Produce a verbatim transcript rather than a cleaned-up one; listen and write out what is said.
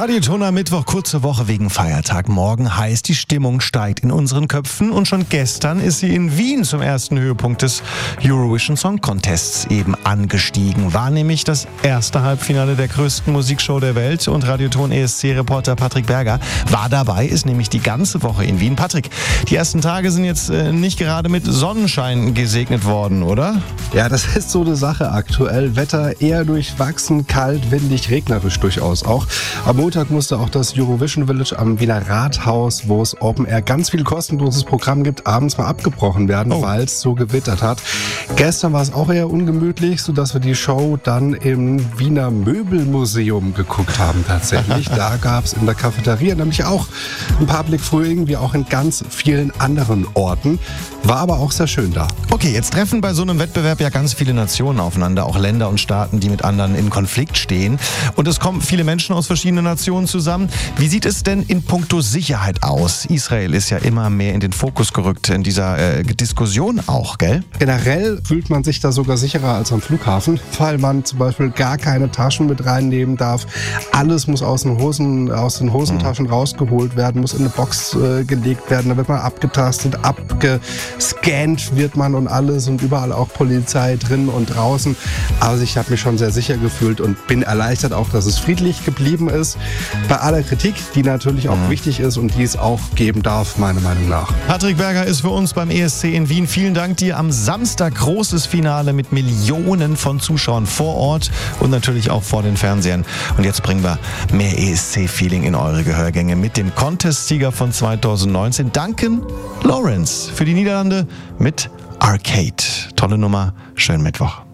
Radioton am Mittwoch, kurze Woche wegen Feiertag. Morgen heißt, die Stimmung steigt in unseren Köpfen und schon gestern ist sie in Wien zum ersten Höhepunkt des Eurovision Song Contests eben angestiegen. War nämlich das erste Halbfinale der größten Musikshow der Welt und Radioton E S C-Reporter Patrick Berger war dabei, ist nämlich die ganze Woche in Wien. Patrick, die ersten Tage sind jetzt äh, nicht gerade mit Sonnenschein gesegnet worden, oder? Ja, das ist so eine Sache aktuell. Wetter eher durchwachsen, kalt, windig, regnerisch durchaus auch. Am Montag musste auch das Eurovision Village am Wiener Rathaus, wo es Open Air ganz viel kostenloses Programm gibt, abends mal abgebrochen werden, oh. weil es so gewittert hat. Gestern war es auch eher ungemütlich, sodass wir die Show dann im Wiener Möbelmuseum geguckt haben tatsächlich. Da gab es in der Cafeteria nämlich auch ein Public Viewing, wie auch in ganz vielen anderen Orten. War aber auch sehr schön da. Okay, jetzt treffen bei so einem Wettbewerb ja ganz viele Nationen aufeinander, auch Länder und Staaten, die mit anderen in Konflikt stehen. Und es kommen viele Menschen aus verschiedenen Nationen zusammen. Wie sieht es denn in puncto Sicherheit aus? Israel ist ja immer mehr in den Fokus gerückt in dieser äh, Diskussion auch, gell? Generell fühlt man sich da sogar sicherer als am Flughafen, weil man zum Beispiel gar keine Taschen mit reinnehmen darf. Alles muss aus den, Hosen, aus den Hosentaschen mhm. rausgeholt werden, muss in eine Box äh, gelegt werden. Da wird man abgetastet, abgescannt wird man und alles und überall auch Polizei drin und draußen. Also ich habe mich schon sehr sicher gefühlt und bin erleichtert auch, dass es friedlich geblieben ist. Bei aller Kritik, die natürlich auch mhm. wichtig ist und die es auch geben darf, meiner Meinung nach. Patrick Berger ist für uns beim E S C in Wien. Vielen Dank dir. Am Samstag großes Finale mit Millionen von Zuschauern vor Ort und natürlich auch vor den Fernsehern. Und jetzt bringen wir mehr E S C-Feeling in eure Gehörgänge mit dem Contest-Sieger von zweitausendneunzehn, Duncan Lawrence, für die Niederlande mit Arcade. Tolle Nummer. Schönen Mittwoch.